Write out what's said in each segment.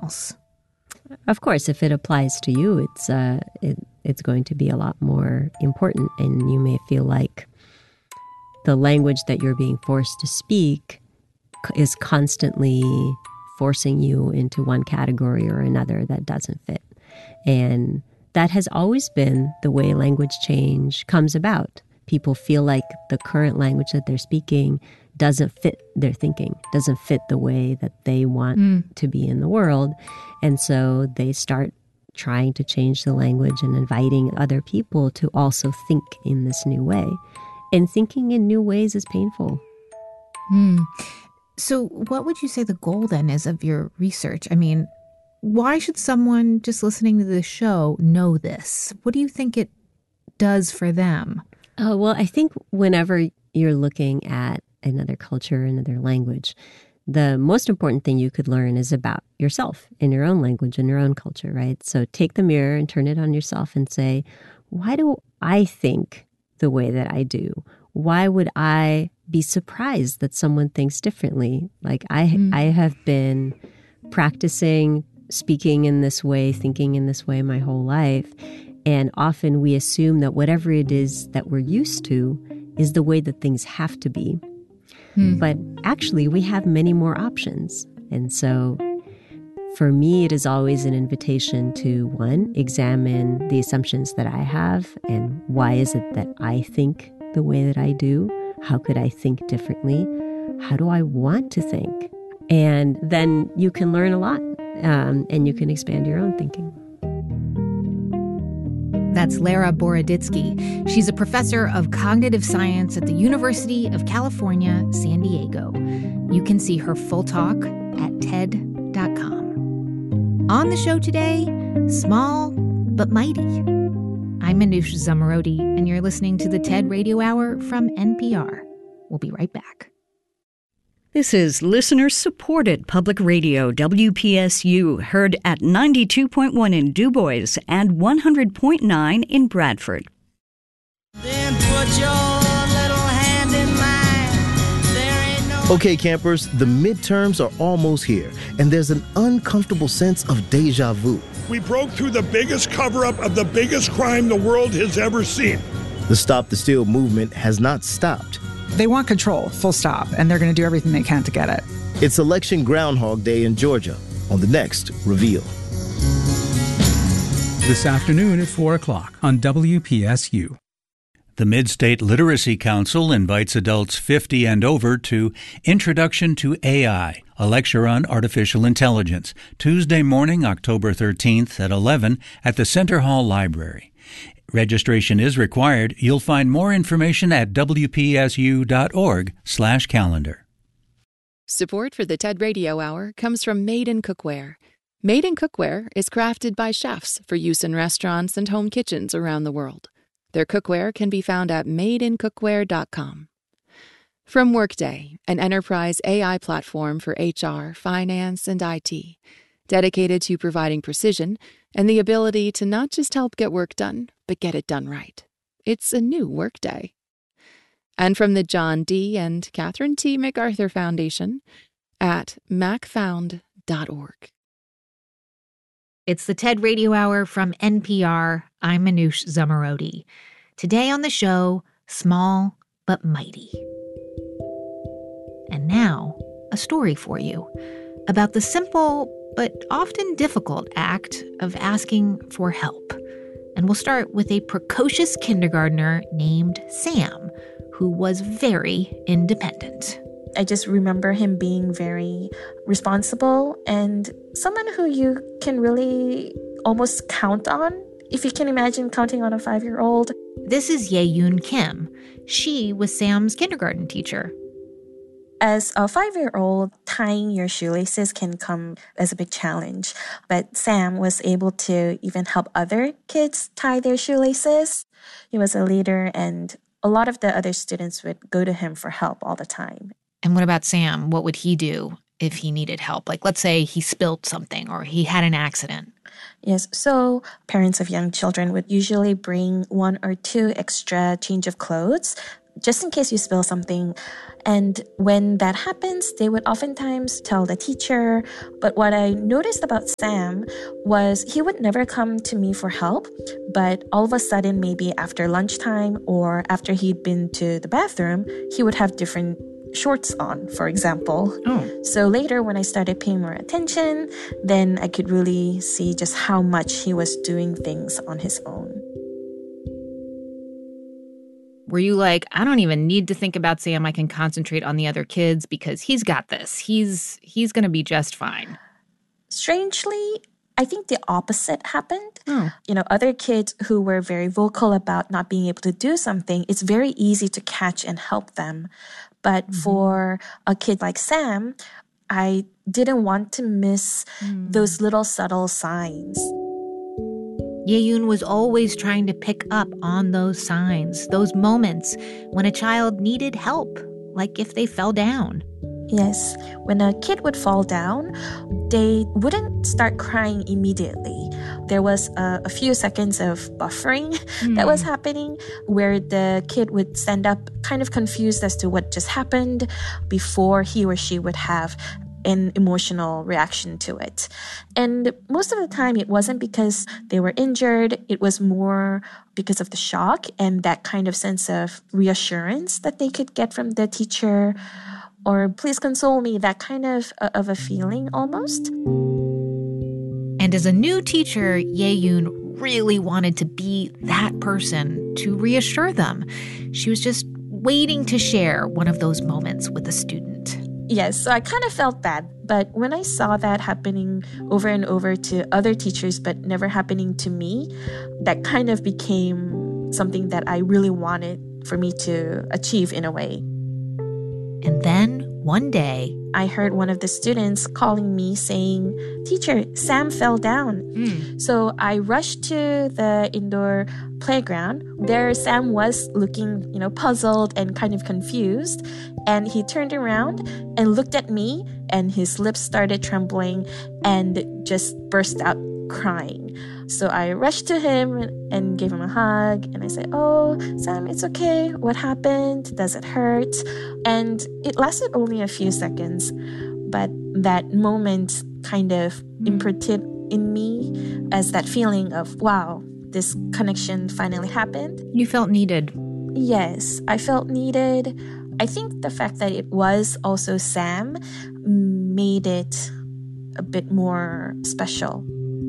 else? Of course, if it applies to you, it's going to be a lot more important, and you may feel like the language that you're being forced to speak is constantly forcing you into one category or another that doesn't fit. And that has always been the way language change comes about. People feel like the current language that they're speaking doesn't fit their thinking, doesn't fit the way that they want to be in the world. And so they start trying to change the language and inviting other people to also think in this new way. And thinking in new ways is painful. So what would you say the goal then is of your research? I mean, why should someone just listening to this show know this? What do you think it does for them? Oh, well, I think whenever you're looking at another culture, another language, the most important thing you could learn is about yourself in your own language, in your own culture, right? So take the mirror and turn it on yourself and say, why do I think the way that I do? Why would I be surprised that someone thinks differently? Like I have been practicing speaking in this way, thinking in this way my whole life. And often we assume that whatever it is that we're used to is the way that things have to be. But actually, we have many more options. And so for me, it is always an invitation to, one, examine the assumptions that I have and why is it that I think the way that I do? How could I think differently? How do I want to think? And then you can learn a lot and you can expand your own thinking. That's Lara Boroditsky. She's a professor of cognitive science at the University of California, San Diego. You can see her full talk at TED.com. On the show today, Small but Mighty. I'm Manoush Zomorodi, and you're listening to the TED Radio Hour from NPR. We'll be right back. This is listener-supported public radio, WPSU, heard at 92.1 in Du Bois and 100.9 in Bradford. Then put your little hand in mine. There ain't no... Okay, campers, the midterms are almost here, and there's an uncomfortable sense of deja vu. We broke through the biggest cover-up of the biggest crime the world has ever seen. The Stop the Steal movement has not stopped. They want control, full stop, and they're going to do everything they can to get it. It's Election Groundhog Day in Georgia on the next Reveal. This afternoon at 4 o'clock on WPSU. The Mid-State Literacy Council invites adults 50 and over to Introduction to AI, a lecture on artificial intelligence, Tuesday morning, October 13th at 11 at the Center Hall Library. Registration is required. You'll find more information at wpsu.org/calendar. Support for the TED Radio Hour comes from Made in Cookware. Made in Cookware is crafted by chefs for use in restaurants and home kitchens around the world. Their cookware can be found at madeincookware.com. From Workday, an enterprise AI platform for HR, finance, and IT, dedicated to providing precision and the ability to not just help get work done, but get it done right. It's a new Workday. And from the John D. and Catherine T. MacArthur Foundation at macfound.org. It's the TED Radio Hour from NPR. I'm Manoush Zomorodi. Today on the show, Small but Mighty. And now, a story for you about the simple but often difficult act of asking for help. And we'll start with a precocious kindergartner named Sam, who was very independent. I just remember him being very responsible and someone who you can really almost count on, if you can imagine counting on a 5-year-old. This is Ye-Yoon Kim. She was Sam's kindergarten teacher. As a 5-year-old, tying your shoelaces can come as a big challenge. But Sam was able to even help other kids tie their shoelaces. He was a leader, and a lot of the other students would go to him for help all the time. And what about Sam? What would he do if he needed help? Like, let's say he spilled something or he had an accident. Yes, so parents of young children would usually bring 1 or 2 extra change of clothes just in case you spill something. And when that happens, they would oftentimes tell the teacher. But what I noticed about Sam was he would never come to me for help. But all of a sudden, maybe after lunchtime or after he'd been to the bathroom, he would have different shorts on, for example. So later, when I started paying more attention, then I could really see just how much he was doing things on his own. Were you like, I don't even need to think about Sam. I can concentrate on the other kids because he's got this. He's going to be just fine. Strangely, I think the opposite happened. Other kids who were very vocal about not being able to do something, it's very easy to catch and help them. But for a kid like Sam, I didn't want to miss those little subtle signs. Ye-yoon was always trying to pick up on those signs, those moments when a child needed help, like if they fell down. Yes, when a kid would fall down, they wouldn't start crying immediately. There was a few seconds of buffering that was happening where the kid would stand up kind of confused as to what just happened before he or she would have an emotional reaction to it. And most of the time, it wasn't because they were injured. It was more because of the shock and that kind of sense of reassurance that they could get from the teacher, or please console me, that kind of a feeling almost. And as a new teacher, Ye-yoon really wanted to be that person to reassure them. She was just waiting to share one of those moments with a student. Yes, so I kind of felt bad. But when I saw that happening over and over to other teachers, but never happening to me, that kind of became something that I really wanted for me to achieve in a way. And then one day, I heard one of the students calling me saying, "Teacher, Sam fell down." So I rushed to the indoor playground. There Sam was looking, puzzled and kind of confused. And he turned around and looked at me, and his lips started trembling and just burst out crying. So I rushed to him and gave him a hug, and I said, "Oh, Sam, it's okay. What happened? Does it hurt?" And it lasted only a few seconds, but that moment kind of imprinted in me as that feeling of, wow, this connection finally happened. You felt needed. Yes, I felt needed. I think the fact that it was also Sam made it a bit more special.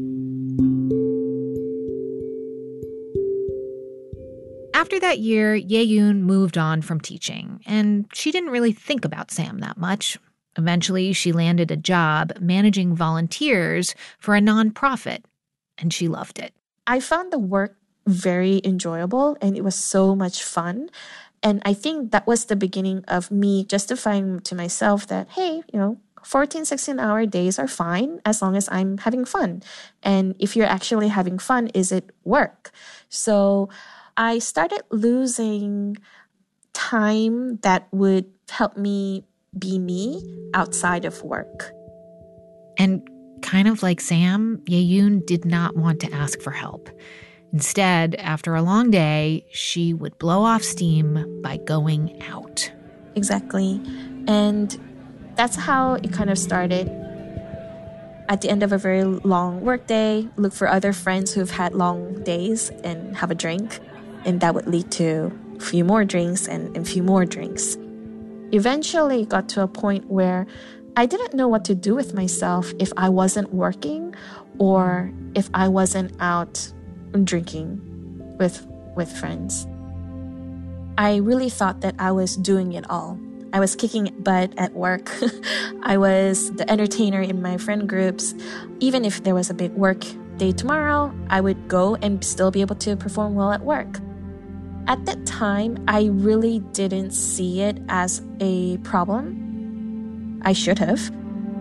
After that year, Ye-yoon moved on from teaching, and she didn't really think about Sam that much. Eventually, she landed a job managing volunteers for a nonprofit, and she loved it. I found the work very enjoyable, and it was so much fun. And I think that was the beginning of me justifying to myself that, hey, 14, 16-hour days are fine as long as I'm having fun. And if you're actually having fun, is it work? So I started losing time that would help me be me outside of work. And kind of like Sam, Ye-yoon did not want to ask for help. Instead, after a long day, she would blow off steam by going out. Exactly. And that's how it kind of started. At the end of a very long workday, look for other friends who've had long days and have a drink. And that would lead to a few more drinks and a few more drinks. Eventually, it got to a point where I didn't know what to do with myself if I wasn't working or if I wasn't out drinking with friends. I really thought that I was doing it all. I was kicking butt at work. I was the entertainer in my friend groups. Even if there was a big work day tomorrow, I would go and still be able to perform well at work. At that time, I really didn't see it as a problem. I should have.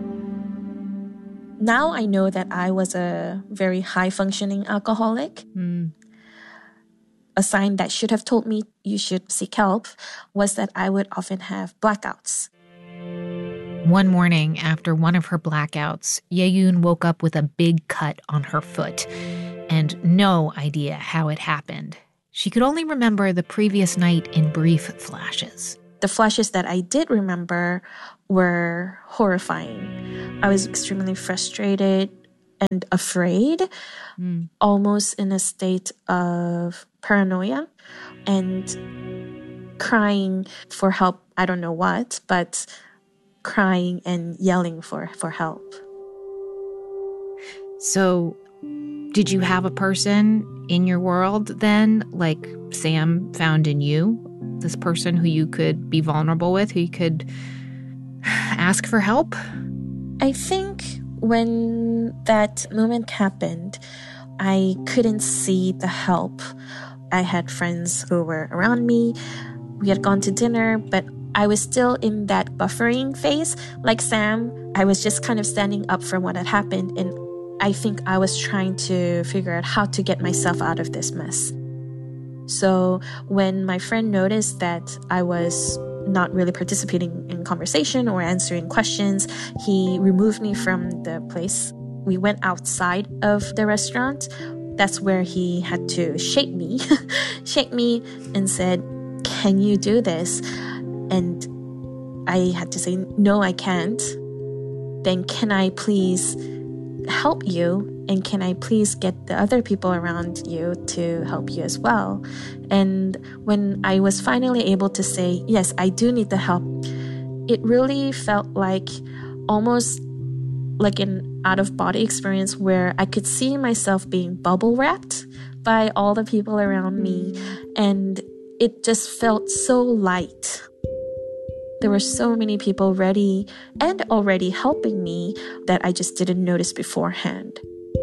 Now I know that I was a very high-functioning alcoholic. A sign that should have told me you should seek help was that I would often have blackouts. One morning after one of her blackouts, Ye-yoon woke up with a big cut on her foot and no idea how it happened. She could only remember the previous night in brief flashes. The flashes that I did remember were horrifying. I was extremely frustrated and afraid, almost in a state of paranoia and crying for help. I don't know what, but crying and yelling for help. So, did you have a person in your world then, like Sam found in you? This person who you could be vulnerable with, who you could ask for help? I think when that moment happened, I couldn't see the help. I had friends who were around me. We had gone to dinner, but I was still in that buffering phase. Like Sam, I was just kind of standing up from what had happened, and I think I was trying to figure out how to get myself out of this mess. So when my friend noticed that I was not really participating in conversation or answering questions, he removed me from the place. We went outside of the restaurant. That's where he had to shake me, and said, "Can you do this?" And I had to say, "No, I can't." "Then can I please help you? And can I please get the other people around you to help you as well?" And when I was finally able to say, "Yes, I do need the help," it really felt like almost like an out-of-body experience where I could see myself being bubble wrapped by all the people around me. And it just felt so light. There were so many people ready and already helping me that I just didn't notice beforehand.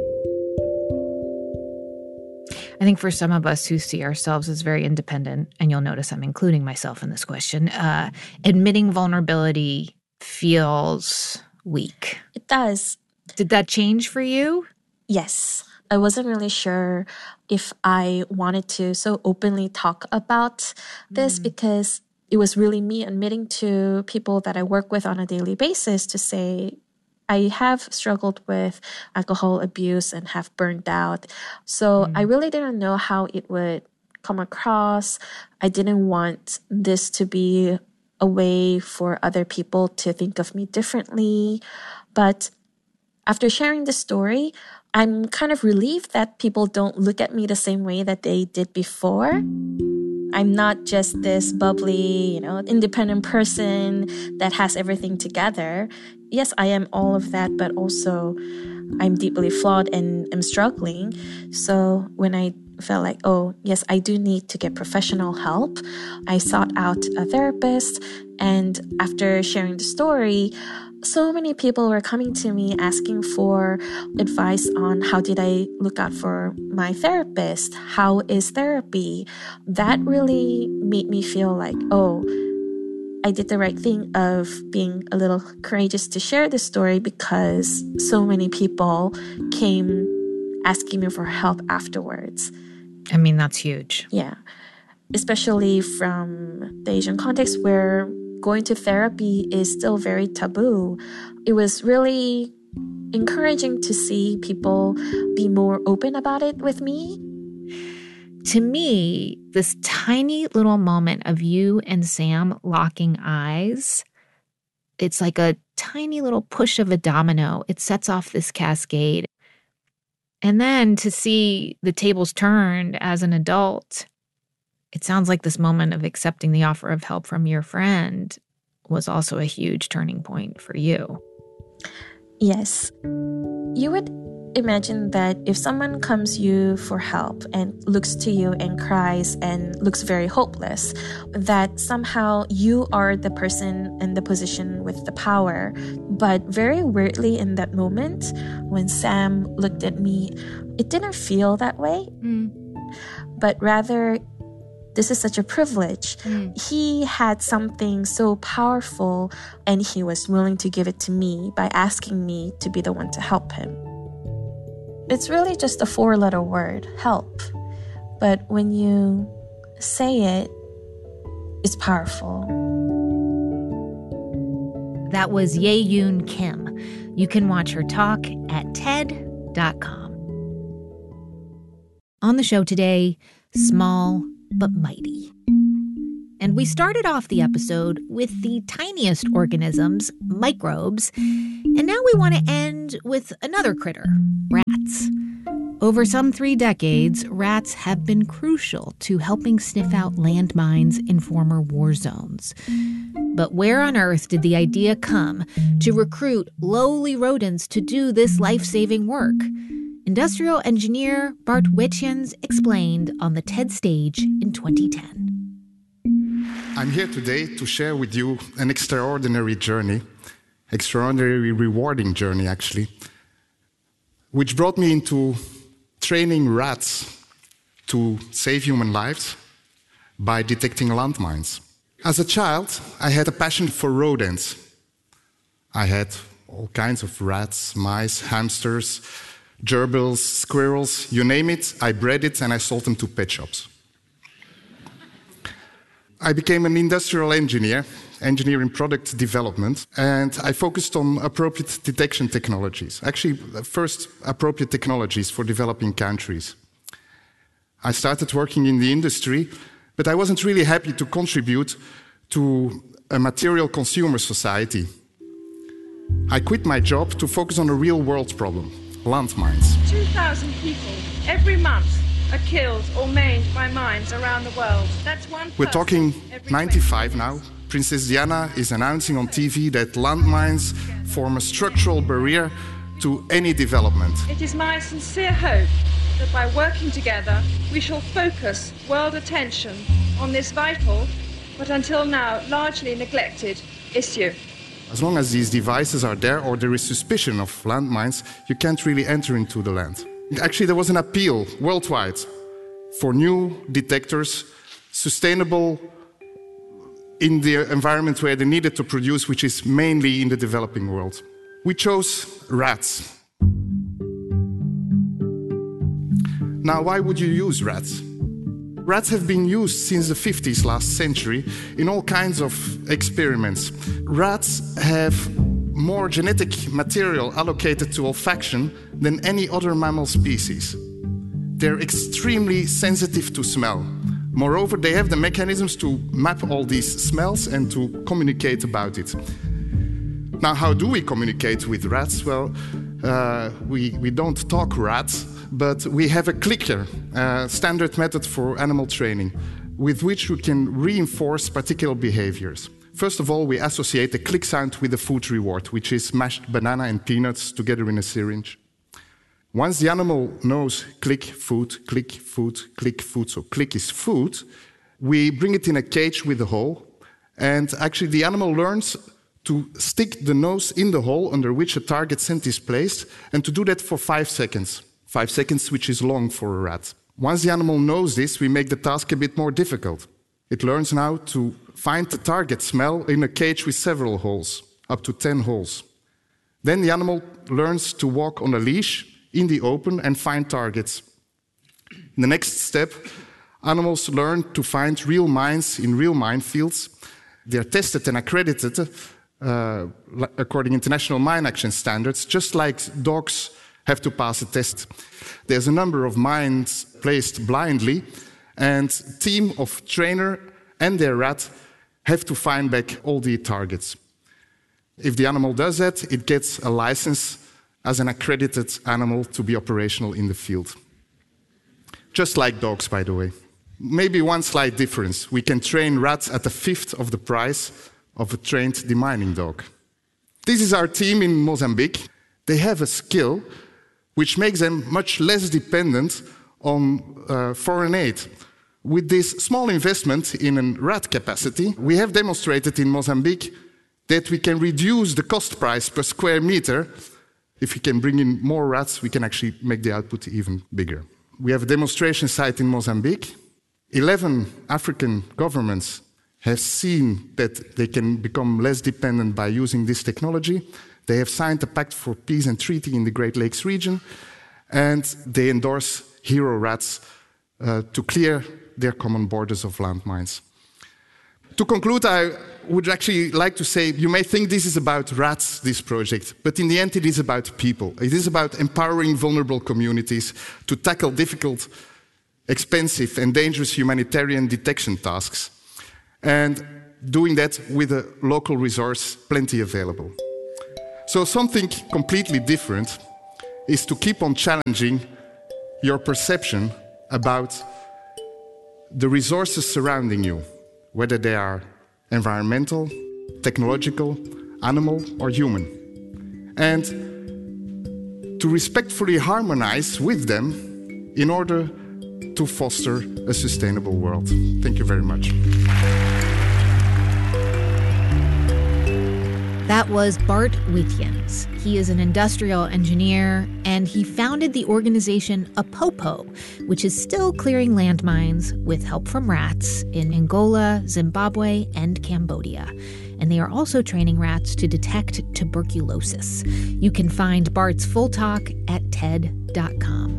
I think for some of us who see ourselves as very independent, and you'll notice I'm including myself in this question, admitting vulnerability feels weak. It does. Did that change for you? Yes. I wasn't really sure if I wanted to so openly talk about this because it was really me admitting to people that I work with on a daily basis to say, I have struggled with alcohol abuse and have burned out. So I really didn't know how it would come across. I didn't want this to be a way for other people to think of me differently. But after sharing the story, I'm kind of relieved that people don't look at me the same way that they did before. I'm not just this bubbly, independent person that has everything together. Yes, I am all of that, but also I'm deeply flawed and am struggling. So when I felt like, oh, yes, I do need to get professional help, I sought out a therapist. And after sharing the story, so many people were coming to me asking for advice on how did I look out for my therapist? How is therapy? That really made me feel like, oh, I did the right thing of being a little courageous to share this story because so many people came asking me for help afterwards. I mean, that's huge. Yeah. Especially from the Asian context where going to therapy is still very taboo. It was really encouraging to see people be more open about it with me. To me, this tiny little moment of you and Sam locking eyes, it's like a tiny little push of a domino. It sets off this cascade. And then to see the tables turned as an adult, it sounds like this moment of accepting the offer of help from your friend was also a huge turning point for you. Yes. You would imagine that if someone comes to you for help and looks to you and cries and looks very hopeless, that somehow you are the person in the position with the power. But very weirdly in that moment, when Sam looked at me, it didn't feel that way. But rather, this is such a privilege. He had something so powerful and he was willing to give it to me by asking me to be the one to help him. It's really just a 4-letter word, help. But when you say it, it's powerful. That was Ye-Yoon Kim. You can watch her talk at TED.com. On the show today, small but mighty. And we started off the episode with the tiniest organisms, microbes, and now we want to end with another critter, rats. Over some 3 decades, rats have been crucial to helping sniff out landmines in former war zones. But where on earth did the idea come to recruit lowly rodents to do this life-saving work? Industrial engineer Bart Witjens explained on the TED stage in 2010. I'm here today to share with you an extraordinary rewarding journey, actually, which brought me into training rats to save human lives by detecting landmines. As a child, I had a passion for rodents. I had all kinds of rats, mice, hamsters, gerbils, squirrels, you name it, I bred it and I sold them to pet shops. I became an industrial engineer in product development, and I focused on appropriate detection technologies. Actually, first appropriate technologies for developing countries. I started working in the industry, but I wasn't really happy to contribute to a material consumer society. I quit my job to focus on a real-world problem, landmines. 2,000 people every month are killed or maimed by mines around the world. That's one person. We're talking 95 now. Princess Diana is announcing on TV that landmines form a structural barrier to any development. It is my sincere hope that by working together, we shall focus world attention on this vital, but until now largely neglected, issue. As long as these devices are there or there is suspicion of landmines, you can't really enter into the land. Actually, there was an appeal worldwide for new detectors, sustainable in the environment where they needed to produce, which is mainly in the developing world. We chose rats. Now, why would you use rats? Rats have been used since the 50s last century in all kinds of experiments. Rats have more genetic material allocated to olfaction than any other mammal species. They're extremely sensitive to smell. Moreover, they have the mechanisms to map all these smells and to communicate about it. Now, how do we communicate with rats? Well, we don't talk rats, but we have a clicker, a standard method for animal training, with which we can reinforce particular behaviors. First of all, we associate the click sound with the food reward, which is mashed banana and peanuts together in a syringe. Once the animal knows click, food, so click is food, we bring it in a cage with a hole, and actually the animal learns to stick the nose in the hole under which a target scent is placed, and to do that for 5 seconds. 5 seconds, which is long for a rat. Once the animal knows this, we make the task a bit more difficult. It learns now to find the target smell in a cage with several holes, up to 10 holes. Then the animal learns to walk on a leash in the open and find targets. In the next step, animals learn to find real mines in real minefields. They're tested and accredited according to international mine action standards, just like dogs have to pass a test. There's a number of mines placed blindly, and a team of trainer and their rat have to find back all the targets. If the animal does that, it gets a license as an accredited animal to be operational in the field. Just like dogs, by the way. Maybe one slight difference. We can train rats at a fifth of the price of a trained demining dog. This is our team in Mozambique. They have a skill which makes them much less dependent on foreign aid. With this small investment in a rat capacity, we have demonstrated in Mozambique that we can reduce the cost price per square meter. If we can bring in more rats, we can actually make the output even bigger. We have a demonstration site in Mozambique. 11 African governments have seen that they can become less dependent by using this technology. They have signed a Pact for Peace and Treaty in the Great Lakes region, and they endorse hero rats to clear their common borders of landmines. To conclude, I would actually like to say, you may think this is about rats, this project, but in the end it is about people. It is about empowering vulnerable communities to tackle difficult expensive and dangerous humanitarian detection tasks, and doing that with a local resource plenty available. So something completely different is to keep on challenging your perception about the resources surrounding you, whether they are environmental, technological, animal, or human, and to respectfully harmonize with them in order to foster a sustainable world. Thank you very much. That was Bart Witjens. He is an industrial engineer, and he founded the organization Apopo, which is still clearing landmines with help from rats in Angola, Zimbabwe, and Cambodia. And they are also training rats to detect tuberculosis. You can find Bart's full talk at TED.com.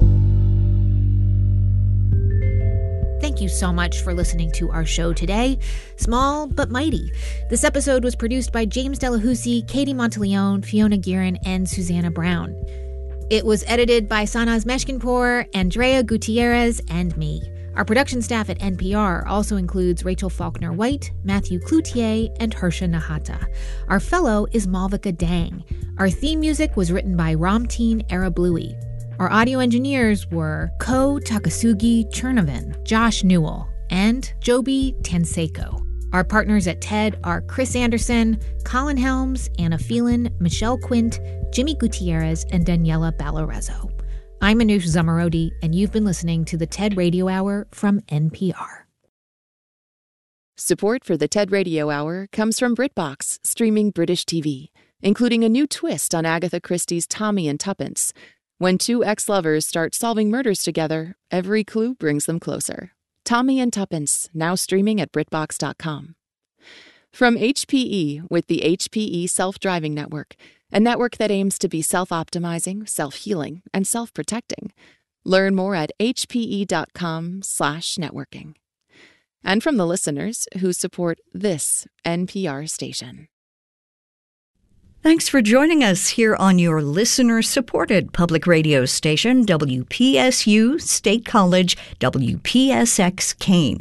Thank you so much for listening to our show today. Small but mighty. This episode was produced by James Delahousie, Katie Monteleone, Fiona Guerin, and Susanna Brown. It was edited by Sanaz Meshkinpour, Andrea Gutierrez, and me. Our production staff at NPR also includes Rachel Faulkner-White, Matthew Cloutier, and Harsha Nahata. Our fellow is Malvika Dang. Our theme music was written by Ramteen Arablouei. Our audio engineers were Ko Takasugi Chernovin, Josh Newell, and Joby Tanseko. Our partners at TED are Chris Anderson, Colin Helms, Anna Phelan, Michelle Quint, Jimmy Gutierrez, and Daniela Ballarezo. I'm Anoush Zomorodi, and you've been listening to the TED Radio Hour from NPR. Support for the TED Radio Hour comes from BritBox, streaming British TV, including a new twist on Agatha Christie's Tommy and Tuppence. When two ex-lovers start solving murders together, every clue brings them closer. Tommy and Tuppence, now streaming at BritBox.com. From HPE with the HPE Self-Driving Network, a network that aims to be self-optimizing, self-healing, and self-protecting. Learn more at hpe.com/networking. And from the listeners who support this NPR station. Thanks for joining us here on your listener-supported public radio station, WPSU State College, WPSX Kane.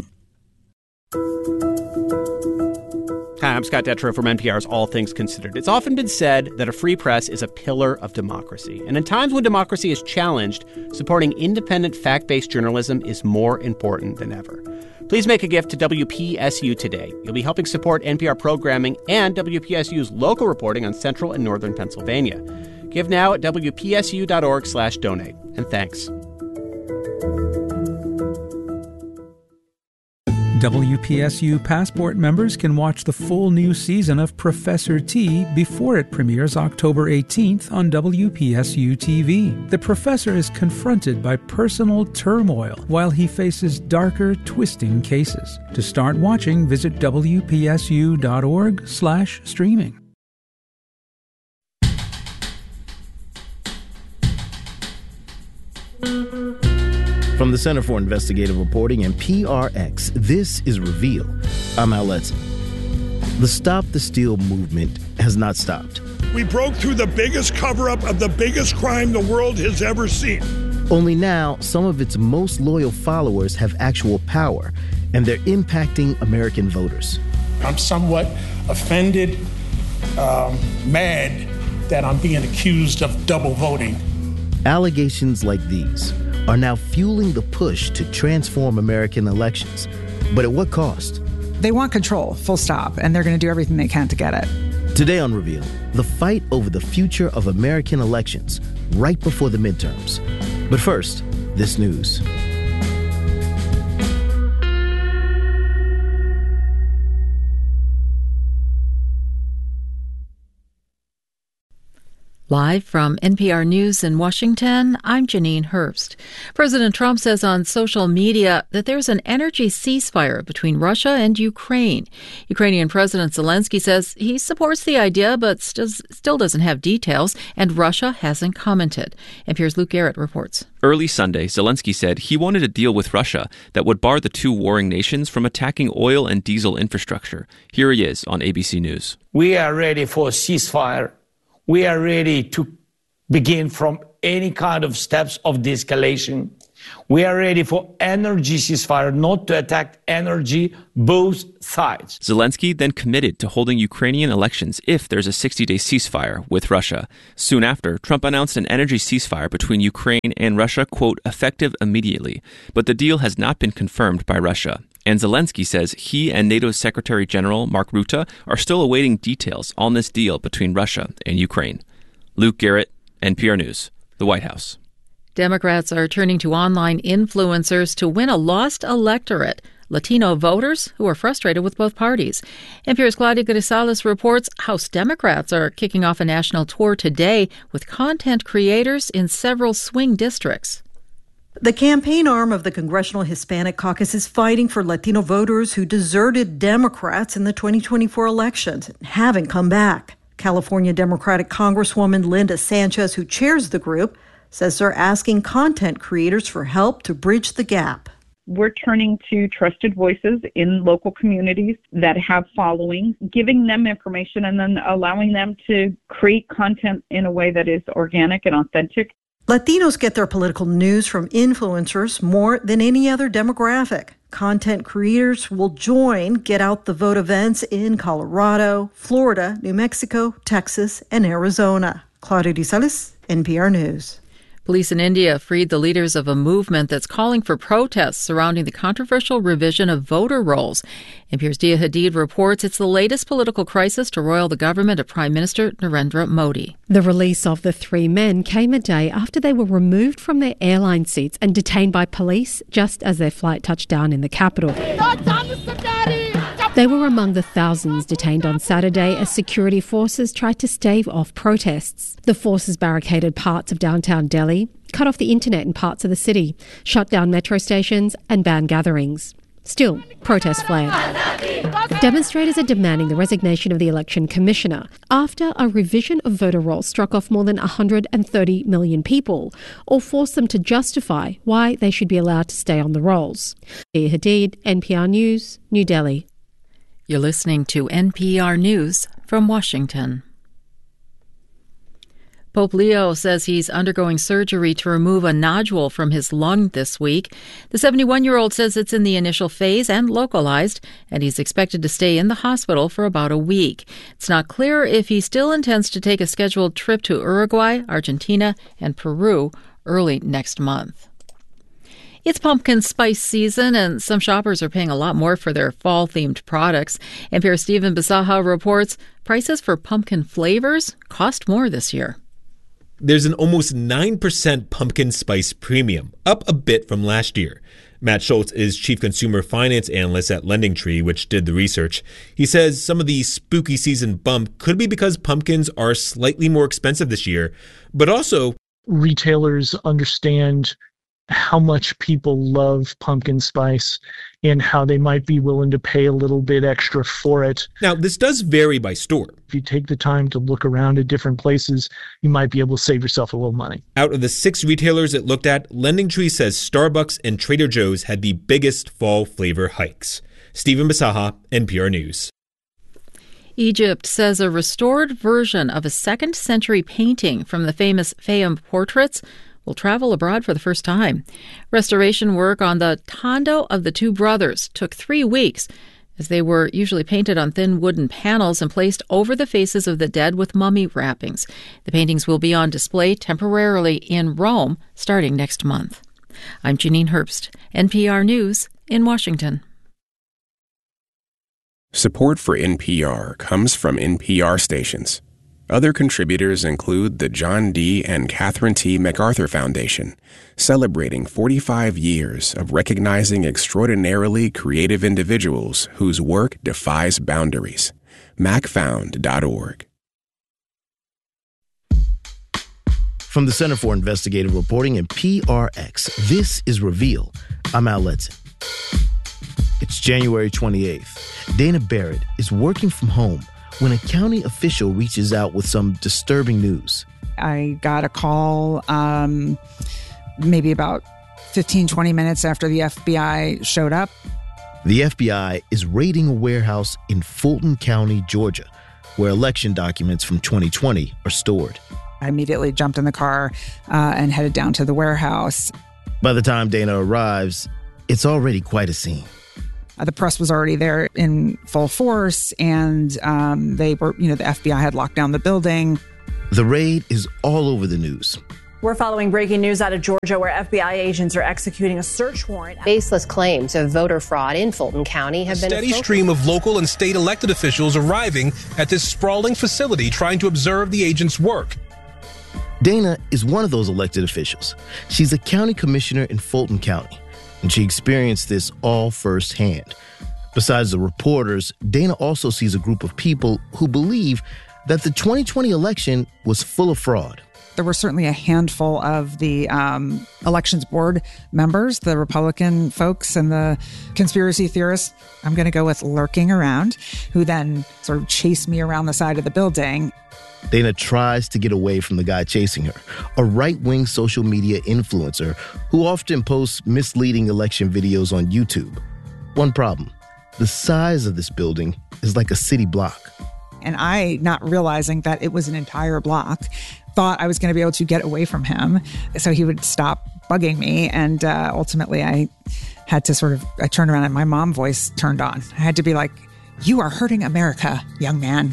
Hi, I'm Scott Detrow from NPR's All Things Considered. It's often been said that a free press is a pillar of democracy. And in times when democracy is challenged, supporting independent, fact-based journalism is more important than ever. Please make a gift to WPSU today. You'll be helping support NPR programming and WPSU's local reporting on central and northern Pennsylvania. Give now at WPSU.org/donate. And thanks. WPSU Passport members can watch the full new season of Professor T before it premieres October 18th on WPSU TV. The professor is confronted by personal turmoil while he faces darker, twisting cases. To start watching, visit WPSU.org/streaming. From the Center for Investigative Reporting and PRX, this is Reveal. I'm Al Letson. The Stop the Steal movement has not stopped. We broke through the biggest cover-up of the biggest crime the world has ever seen. Only now, some of its most loyal followers have actual power, and they're impacting American voters. I'm somewhat offended, mad that I'm being accused of double voting. Allegations like these are now fueling the push to transform American elections. But at what cost? They want control, full stop, and they're going to do everything they can to get it. Today on Reveal, the fight over the future of American elections right before the midterms. But first, this news. Live from NPR News in Washington, I'm Janine Hurst. President Trump says on social media that there's an energy ceasefire between Russia and Ukraine. Ukrainian President Zelensky says he supports the idea but still doesn't have details, and Russia hasn't commented. NPR's Luke Garrett reports. Early Sunday, Zelensky said he wanted a deal with Russia that would bar the two warring nations from attacking oil and diesel infrastructure. Here he is on ABC News. We are ready for a ceasefire. We are ready to begin from any kind of steps of de-escalation. We are ready for energy ceasefire, not to attack energy, both sides. Zelensky then committed to holding Ukrainian elections if there's a 60-day ceasefire with Russia. Soon after, Trump announced an energy ceasefire between Ukraine and Russia, quote, effective immediately. But the deal has not been confirmed by Russia. And Zelensky says he and NATO's Secretary General Mark Rutte are still awaiting details on this deal between Russia and Ukraine. Luke Garrett, NPR News, the White House. Democrats are turning to online influencers to win a lost electorate, Latino voters who are frustrated with both parties. NPR's Claudia Grisales reports House Democrats are kicking off a national tour today with content creators in several swing districts. The campaign arm of the Congressional Hispanic Caucus is fighting for Latino voters who deserted Democrats in the 2024 elections and haven't come back. California Democratic Congresswoman Linda Sanchez, who chairs the group, says they're asking content creators for help to bridge the gap. We're turning to trusted voices in local communities that have followings, giving them information and then allowing them to create content in a way that is organic and authentic. Latinos get their political news from influencers more than any other demographic. Content creators will join Get Out the Vote events in Colorado, Florida, New Mexico, Texas, and Arizona. Claudia Grisales, NPR News. Police in India freed the leaders of a movement that's calling for protests surrounding the controversial revision of voter rolls. NPR's Dia Hadid reports it's the latest political crisis to roil the government of Prime Minister Narendra Modi. The release of the three men came a day after they were removed from their airline seats and detained by police just as their flight touched down in the capital. They were among the thousands detained on Saturday as security forces tried to stave off protests. The forces barricaded parts of downtown Delhi, cut off the internet in parts of the city, shut down metro stations and banned gatherings. Still, protests flared. Demonstrators are demanding the resignation of the election commissioner after a revision of voter rolls struck off more than 130 million people, or forced them to justify why they should be allowed to stay on the rolls. Dia Hadid, NPR News, New Delhi. You're listening to NPR News from Washington. Pope Leo says he's undergoing surgery to remove a nodule from his lung this week. The 71-year-old says it's in the initial phase and localized, and he's expected to stay in the hospital for about a week. It's not clear if he still intends to take a scheduled trip to Uruguay, Argentina, and Peru early next month. It's pumpkin spice season, and some shoppers are paying a lot more for their fall-themed products. NPR's Stephen Bisaha reports prices for pumpkin flavors cost more this year. There's an almost 9% pumpkin spice premium, up a bit from last year. Matt Schultz is chief consumer finance analyst at LendingTree, which did the research. He says some of the spooky season bump could be because pumpkins are slightly more expensive this year, but also retailers understand how much people love pumpkin spice and how they might be willing to pay a little bit extra for it. Now, this does vary by store. If you take the time to look around at different places, you might be able to save yourself a little money. Out of the 6 retailers it looked at, LendingTree says Starbucks and Trader Joe's had the biggest fall flavor hikes. Stephen Bisaha, NPR News. Egypt says a restored version of a 2nd century painting from the famous Fayum portraits will travel abroad for the first time. Restoration work on the Tondo of the Two Brothers took 3 weeks, as they were usually painted on thin wooden panels and placed over the faces of the dead with mummy wrappings. The paintings will be on display temporarily in Rome starting next month. I'm Janine Herbst, NPR News in Washington. Support for NPR comes from NPR stations. Other contributors include the John D. and Catherine T. MacArthur Foundation, celebrating 45 years of recognizing extraordinarily creative individuals whose work defies boundaries. macfound.org. From the Center for Investigative Reporting and PRX, this is Reveal. I'm Al Letson. It's January 28th. Dana Barrett is working from home when a county official reaches out with some disturbing news. I got a call maybe about 15, 20 minutes after the FBI showed up. The FBI is raiding a warehouse in Fulton County, Georgia, where election documents from 2020 are stored. I immediately jumped in the car and headed down to the warehouse. By the time Dana arrives, it's already quite a scene. The press was already there in full force, and they were, the FBI had locked down the building. The raid is all over the news. We're following breaking news out of Georgia where FBI agents are executing a search warrant. Baseless claims of voter fraud in Fulton County have been a steady stream of local and state elected officials arriving at this sprawling facility trying to observe the agents' work. Dana is one of those elected officials. She's a county commissioner in Fulton County, and she experienced this all firsthand. Besides the reporters, Dana also sees a group of people who believe that the 2020 election was full of fraud. There were certainly a handful of the elections board members, the Republican folks and the conspiracy theorists, I'm going to go with lurking around, who then sort of chased me around the side of the building. Dana tries to get away from the guy chasing her, a right-wing social media influencer who often posts misleading election videos on YouTube. One problem, the size of this building is like a city block. And I, not realizing that it was an entire block, thought I was going to be able to get away from him so he would stop bugging me. And ultimately, I had to I turned around and my mom voice turned on. I had to be like, "You are hurting America, young man."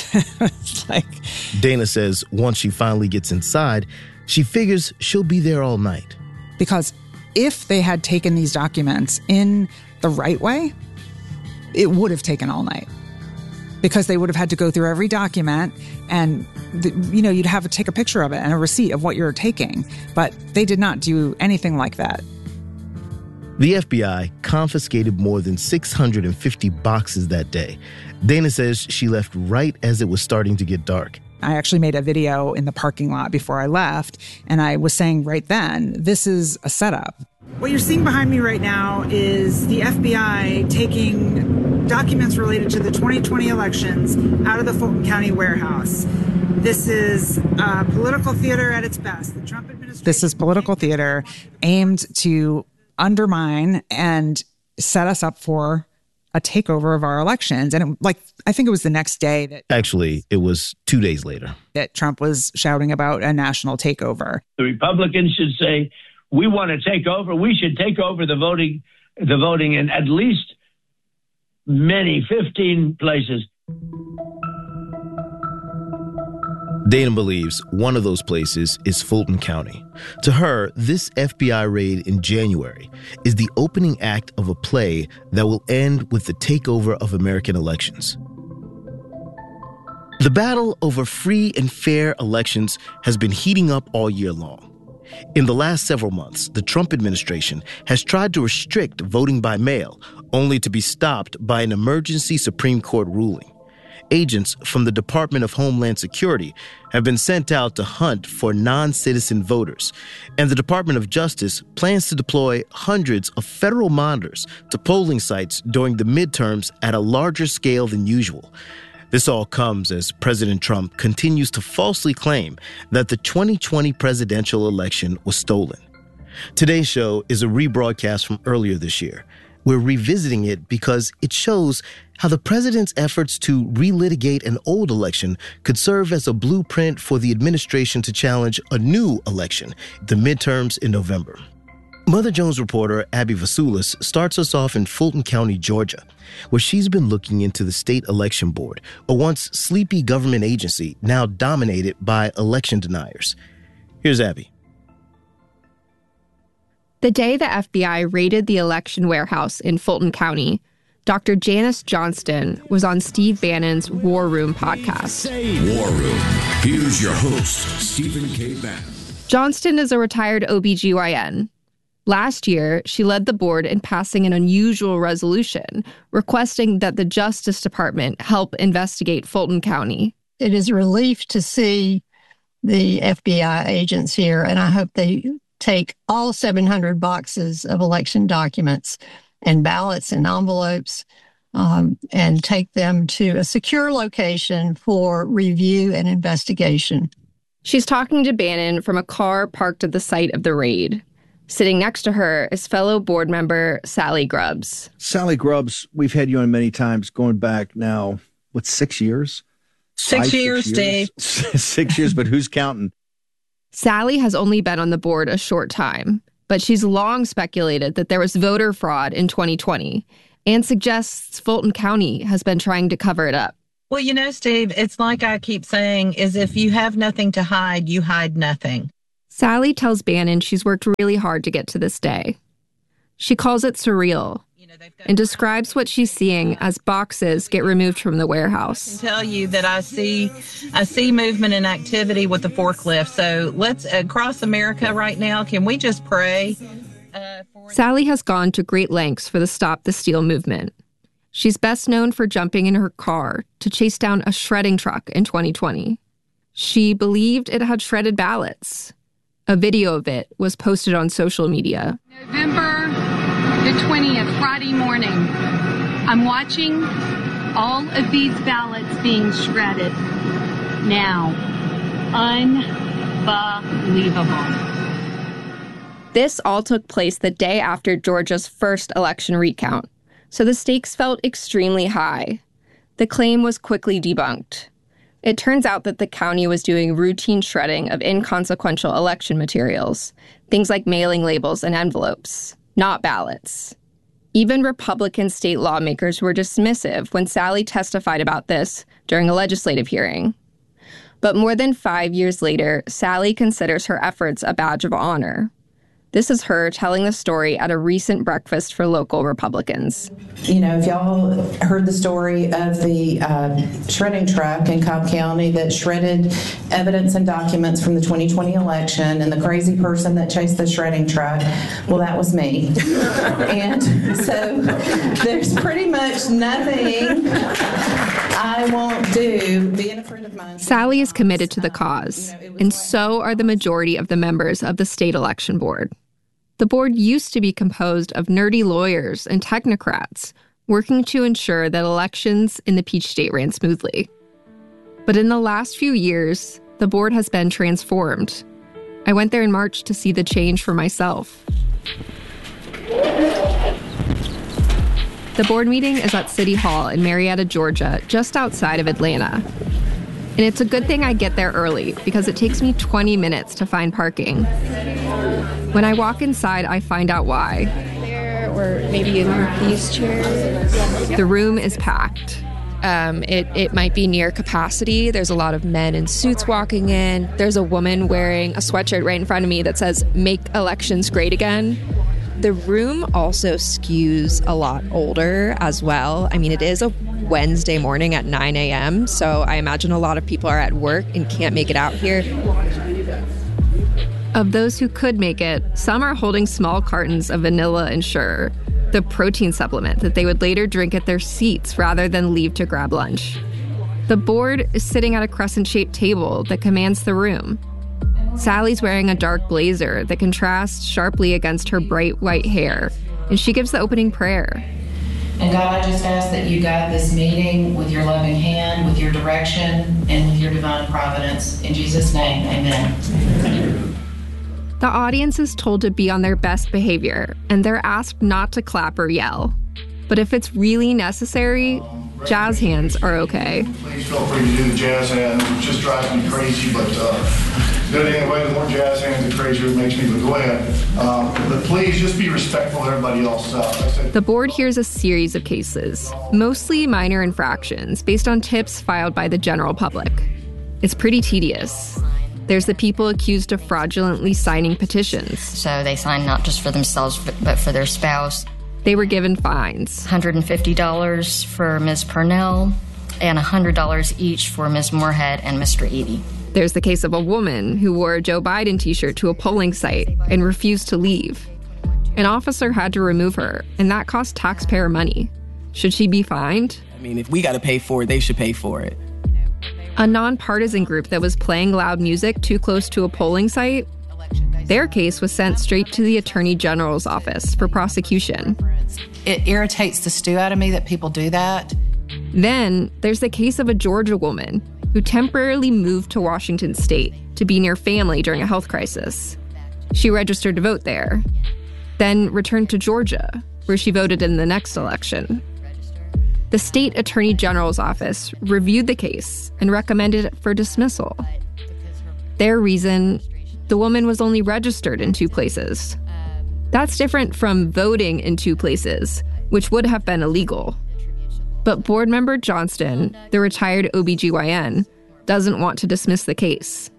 It's like. Dana says once she finally gets inside, she figures she'll be there all night. Because if they had taken these documents in the right way, it would have taken all night. Because they would have had to go through every document and, you'd have to take a picture of it and a receipt of what you're taking. But they did not do anything like that. The FBI confiscated more than 650 boxes that day. Dana says she left right as it was starting to get dark. I actually made a video in the parking lot before I left, and I was saying right then, this is a setup. What you're seeing behind me right now is the FBI taking documents related to the 2020 elections out of the Fulton County warehouse. This is political theater at its best. The Trump administration. This is political theater aimed to undermine and set us up for a takeover of our elections. And I think it was the next day that... Actually, it was 2 days later. That Trump was shouting about a national takeover. The Republicans should say, we want to take over. We should take over the voting in at least 15 places. Dana believes one of those places is Fulton County. To her, this FBI raid in January is the opening act of a play that will end with the takeover of American elections. The battle over free and fair elections has been heating up all year long. In the last several months, the Trump administration has tried to restrict voting by mail, only to be stopped by an emergency Supreme Court ruling. Agents from the Department of Homeland Security have been sent out to hunt for non-citizen voters, and the Department of Justice plans to deploy hundreds of federal monitors to polling sites during the midterms at a larger scale than usual. This all comes as President Trump continues to falsely claim that the 2020 presidential election was stolen. Today's show is a rebroadcast from earlier this year. We're revisiting it because it shows how the president's efforts to relitigate an old election could serve as a blueprint for the administration to challenge a new election, the midterms in November. Mother Jones reporter Abby Vasulis starts us off in Fulton County, Georgia, where she's been looking into the state election board, a once sleepy government agency now dominated by election deniers. Here's Abby. The day the FBI raided the election warehouse in Fulton County, Dr. Janice Johnston was on Steve Bannon's War Room podcast. War Room. Here's your host, Stephen K. Bannon. Johnston is a retired OBGYN. Last year, she led the board in passing an unusual resolution requesting that the Justice Department help investigate Fulton County. It is a relief to see the FBI agents here, and I hope they take all 700 boxes of election documents and ballots and envelopes and take them to a secure location for review and investigation. She's talking to Bannon from a car parked at the site of the raid. Sitting next to her is fellow board member Sally Grubbs. Sally Grubbs, we've had you on many times, going back now, 6 years? 6 years, Dave. 6 years, but who's counting? Sally has only been on the board a short time. But she's long speculated that there was voter fraud in 2020 and suggests Fulton County has been trying to cover it up. Well, you know, Steve, it's like I keep saying, is if you have nothing to hide, you hide nothing. Sally tells Bannon she's worked really hard to get to this day. She calls it surreal and describes what she's seeing as boxes get removed from the warehouse. I can tell you that I see movement and activity with the forklift. So let's, across America right now, can we just pray? Sally has gone to great lengths for the Stop the Steal movement. She's best known for jumping in her car to chase down a shredding truck in 2020. She believed it had shredded ballots. A video of it was posted on social media. November the 20th, Friday morning. I'm watching all of these ballots being shredded now. Unbelievable. This all took place the day after Georgia's first election recount, so the stakes felt extremely high. The claim was quickly debunked. It turns out that the county was doing routine shredding of inconsequential election materials, things like mailing labels and envelopes, not ballots. Even Republican state lawmakers were dismissive when Sally testified about this during a legislative hearing. But more than 5 years later, Sally considers her efforts a badge of honor. This is her telling the story at a recent breakfast for local Republicans. You know, if y'all heard the story of the shredding truck in Cobb County that shredded evidence and documents from the 2020 election and the crazy person that chased the shredding truck, well, that was me. And so there's pretty much nothing I won't do. Being a friend of mine. Sally is committed to the cause, and so are the majority of the members of the state election board. The board used to be composed of nerdy lawyers and technocrats working to ensure that elections in the Peach State ran smoothly. But in the last few years, the board has been transformed. I went there in March to see the change for myself. The board meeting is at City Hall in Marietta, Georgia, just outside of Atlanta. And it's a good thing I get there early because it takes me 20 minutes to find parking. When I walk inside, I find out why. There, or maybe in these chairs. The room is packed. It might be near capacity. There's a lot of men in suits walking in. There's a woman wearing a sweatshirt right in front of me that says, "Make elections great again." The room also skews a lot older as well. I mean, it is a Wednesday morning at 9 a.m., so I imagine a lot of people are at work and can't make it out here. Of those who could make it, some are holding small cartons of Vanilla Ensure, the protein supplement that they would later drink at their seats rather than leave to grab lunch. The board is sitting at a crescent-shaped table that commands the room. Sally's wearing a dark blazer that contrasts sharply against her bright white hair, and she gives the opening prayer. And God, I just ask that you guide this meeting with your loving hand, with your direction, and with your divine providence. In Jesus' name, amen. The audience is told to be on their best behavior, and they're asked not to clap or yell. But if it's really necessary, jazz hands are okay. Please feel free to do the jazz hands. It just drives me crazy, but do it anyway. The more jazz hands, the crazier it makes me. But go ahead. But please just be respectful of everybody else. The board hears a series of cases, mostly minor infractions, based on tips filed by the general public. It's pretty tedious. There's the people accused of fraudulently signing petitions. So they sign not just for themselves, but for their spouse. They were given fines. $150 for Ms. Purnell and $100 each for Ms. Moorhead and Mr. Eady. There's the case of a woman who wore a Joe Biden t-shirt to a polling site and refused to leave. An officer had to remove her, and that cost taxpayer money. Should she be fined? I mean, if we got to pay for it, they should pay for it. A nonpartisan group that was playing loud music too close to a polling site, their case was sent straight to the Attorney General's office for prosecution. It irritates the stew out of me that people do that. Then there's the case of a Georgia woman who temporarily moved to Washington State to be near family during a health crisis. She registered to vote there, then returned to Georgia, where she voted in the next election. The state attorney general's office reviewed the case and recommended it for dismissal. Their reason, the woman was only registered in 2 places. That's different from voting in two places, which would have been illegal. But board member Johnston, the retired OBGYN, doesn't want to dismiss the case.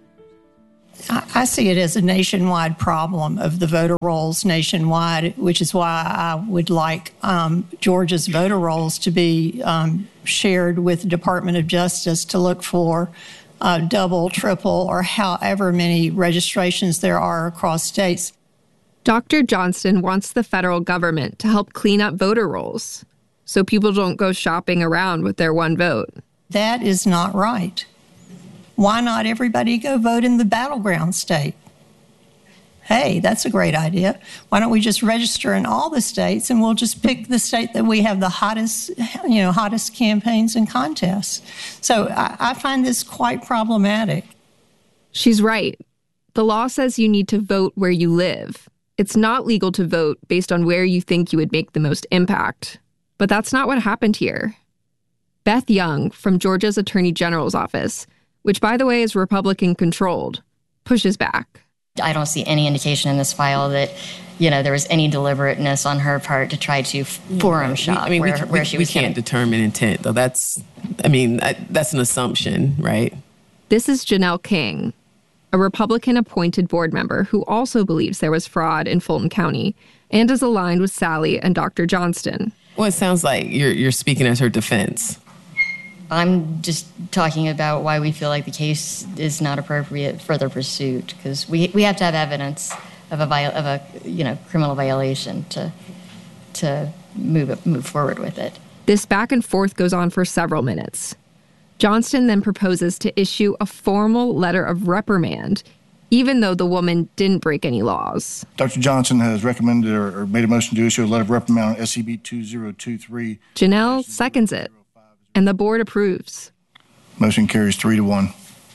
I see it as a nationwide problem of the voter rolls nationwide, which is why I would like Georgia's voter rolls to be shared with the Department of Justice to look for double, triple, or however many registrations there are across states. Dr. Johnston wants the federal government to help clean up voter rolls so people don't go shopping around with their one vote. That is not right. Why not everybody go vote in the battleground state? Hey, that's a great idea. Why don't we just register in all the states and we'll just pick the state that we have the hottest campaigns and contests. So I find this quite problematic. She's right. The law says you need to vote where you live. It's not legal to vote based on where you think you would make the most impact. But that's not what happened here. Beth Young from Georgia's Attorney General's office, which, by the way, is Republican-controlled, pushes back. I don't see any indication in this file that, there was any deliberateness on her part to try to forum shop where she was. We can't determine intent, though. That's an assumption, right? This is Janelle King, a Republican-appointed board member who also believes there was fraud in Fulton County and is aligned with Sally and Dr. Johnston. Well, it sounds like you're speaking as her defense. I'm just talking about why we feel like the case is not appropriate further pursuit, because we have to have evidence of a criminal violation to move forward with it. This back and forth goes on for several minutes. Johnston then proposes to issue a formal letter of reprimand, even though the woman didn't break any laws. Dr. Johnson has recommended or made a motion to issue a letter of reprimand on SCB 2023. Janelle seconds it, and the board approves. Motion carries 3-1.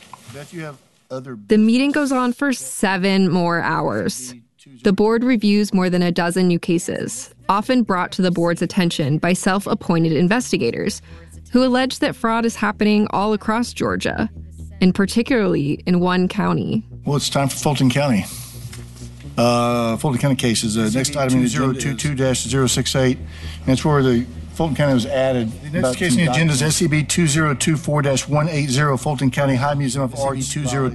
The meeting goes on for 7 more hours. The board reviews more than a dozen new cases, often brought to the board's attention by self-appointed investigators who allege that fraud is happening all across Georgia, and particularly in one county. Well, it's time for Fulton County. Fulton County cases. Next item is 022-068. And it's where the Fulton County was added. The next case on the agenda is SCB 2024-180, Fulton County High Museum of Art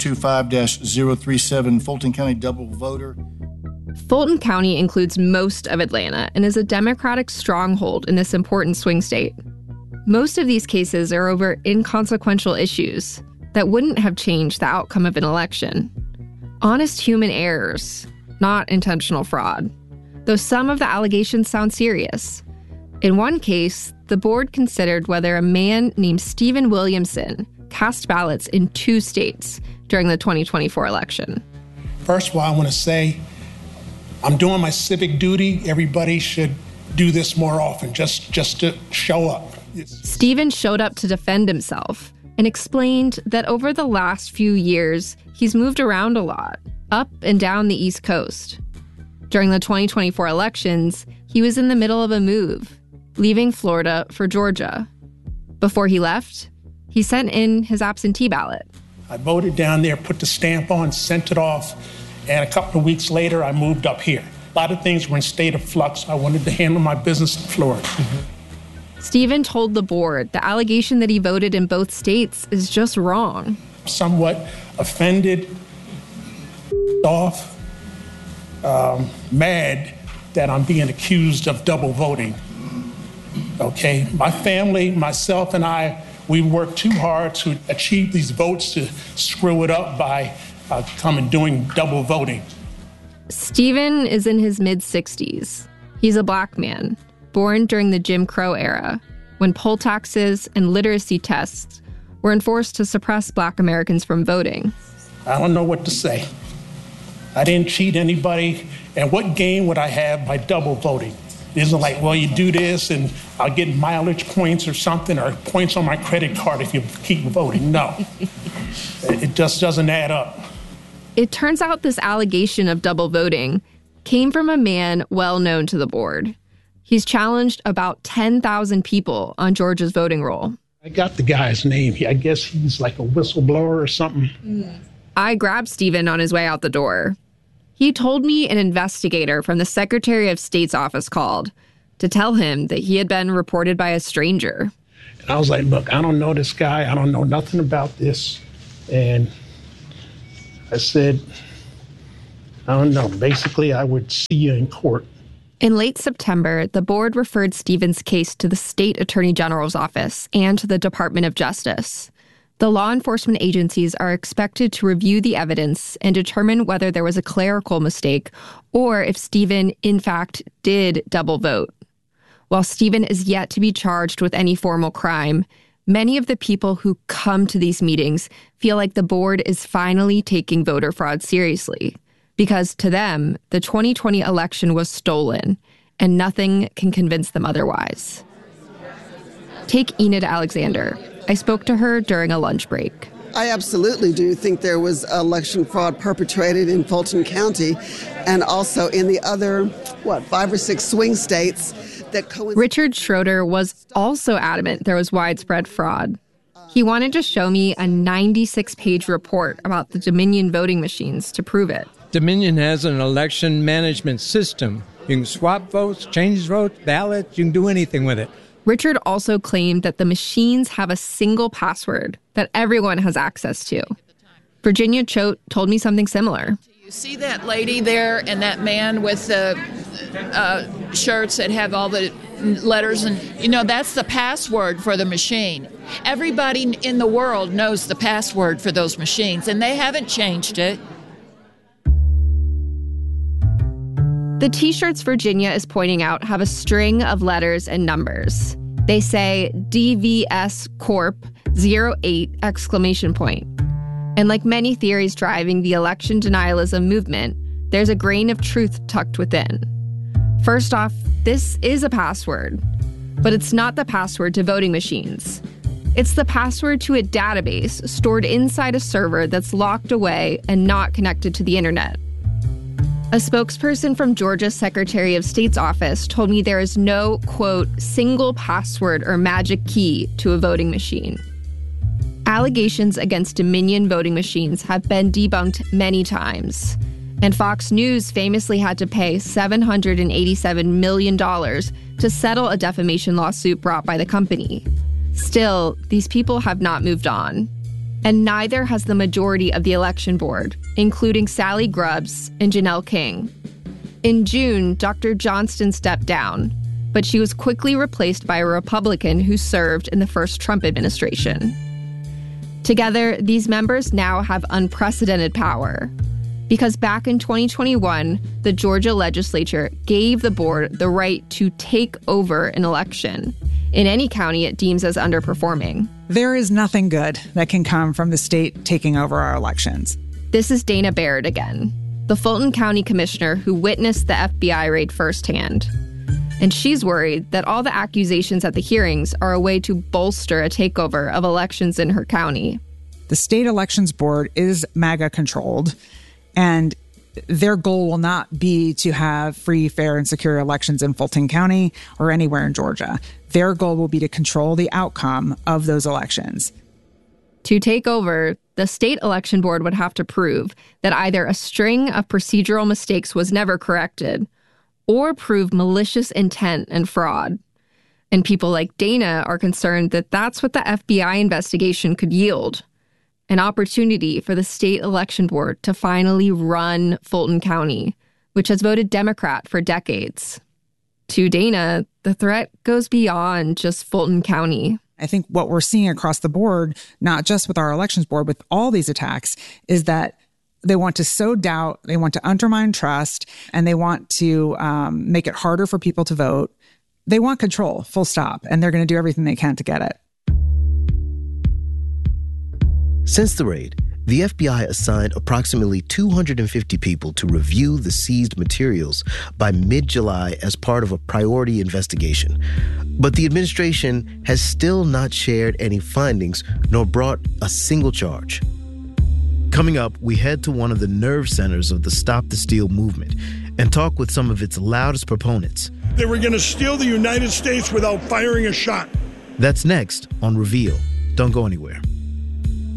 2025-037, Fulton County double voter. Fulton County includes most of Atlanta and is a Democratic stronghold in this important swing state. Most of these cases are over inconsequential issues that wouldn't have changed the outcome of an election. Honest human errors, not intentional fraud, though some of the allegations sound serious. In one case, the board considered whether a man named Stephen Williamson cast ballots in 2 states during the 2024 election. First of all, I want to say I'm doing my civic duty. Everybody should do this more often, just to show up. Stephen showed up to defend himself and explained that over the last few years, he's moved around a lot, up and down the East Coast. During the 2024 elections, he was in the middle of a move, leaving Florida for Georgia. Before he left, he sent in his absentee ballot. I voted down there, put the stamp on, sent it off, and a couple of weeks later, I moved up here. A lot of things were in state of flux. I wanted to handle my business in Florida. Stephen told the board the allegation that he voted in both states is just wrong. Somewhat offended, mad that I'm being accused of double voting. Okay, my family, myself and I, we worked too hard to achieve these votes to screw it up by doing double voting. Stephen is in his mid-60s. He's a black man, born during the Jim Crow era, when poll taxes and literacy tests were enforced to suppress black Americans from voting. I don't know what to say. I didn't cheat anybody, and what gain would I have by double voting? It isn't like, well, you do this and I'll get mileage points or something, or points on my credit card if you keep voting. No, it just doesn't add up. It turns out this allegation of double voting came from a man well known to the board. He's challenged about 10,000 people on Georgia's voting roll. I got the guy's name. I guess he's like a whistleblower or something. I grabbed Stephen on his way out the door. He told me an investigator from the Secretary of State's office called to tell him that he had been reported by a stranger. And I was like, look, I don't know this guy. I don't know nothing about this. And I said, I don't know. Basically, I would see you in court. In late September, the board referred Stevens' case to the state attorney general's office and to the Department of Justice. The law enforcement agencies are expected to review the evidence and determine whether there was a clerical mistake or if Stephen, in fact, did double vote. While Stephen is yet to be charged with any formal crime, many of the people who come to these meetings feel like the board is finally taking voter fraud seriously, because to them, the 2020 election was stolen, and nothing can convince them otherwise. Take Enid Alexander. I spoke to her during a lunch break. I absolutely do think there was election fraud perpetrated in Fulton County and also in the other, 5 or 6 swing states that Richard Schroeder was also adamant there was widespread fraud. He wanted to show me a 96-page report about the Dominion voting machines to prove it. Dominion has an election management system. You can swap votes, change votes, ballots, you can do anything with it. Richard also claimed that the machines have a single password that everyone has access to. Virginia Choate told me something similar. You see that lady there and that man with the shirts that have all the letters, and that's the password for the machine. Everybody in the world knows the password for those machines, and they haven't changed it. The T-shirts Virginia is pointing out have a string of letters and numbers. They say DVS Corp 08 exclamation point. And like many theories driving the election denialism movement, there's a grain of truth tucked within. First off, this is a password, but it's not the password to voting machines. It's the password to a database stored inside a server that's locked away and not connected to the internet. A spokesperson from Georgia's Secretary of State's office told me there is no, quote, single password or magic key to a voting machine. Allegations against Dominion voting machines have been debunked many times, and Fox News famously had to pay $787 million to settle a defamation lawsuit brought by the company. Still, these people have not moved on. And neither has the majority of the election board, including Sally Grubbs and Janelle King. In June, Dr. Johnston stepped down, but she was quickly replaced by a Republican who served in the first Trump administration. Together, these members now have unprecedented power, because back in 2021, the Georgia legislature gave the board the right to take over an election in any county it deems as underperforming. There is nothing good that can come from the state taking over our elections. This is Dana Barrett again, the Fulton County commissioner who witnessed the FBI raid firsthand. And she's worried that all the accusations at the hearings are a way to bolster a takeover of elections in her county. The state elections board is MAGA controlled, and their goal will not be to have free, fair, and secure elections in Fulton County or anywhere in Georgia. Their goal will be to control the outcome of those elections. To take over, the state election board would have to prove that either a string of procedural mistakes was never corrected or prove malicious intent and fraud. And people like Dana are concerned that that's what the FBI investigation could yield. An opportunity for the state election board to finally run Fulton County, which has voted Democrat for decades. To Dana, the threat goes beyond just Fulton County. I think what we're seeing across the board, not just with our elections board, with all these attacks, is that they want to sow doubt, they want to undermine trust, and they want to make it harder for people to vote. They want control, full stop, and they're going to do everything they can to get it. Since the raid, the FBI assigned approximately 250 people to review the seized materials by mid-July as part of a priority investigation. But the administration has still not shared any findings nor brought a single charge. Coming up, we head to one of the nerve centers of the Stop the Steal movement and talk with some of its loudest proponents. They were going to steal the United States without firing a shot. That's next on Reveal. Don't go anywhere.